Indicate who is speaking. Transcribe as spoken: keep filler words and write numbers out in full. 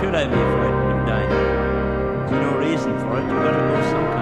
Speaker 1: should I be frightened of dying? There's no reason for it. You've got to go some kind.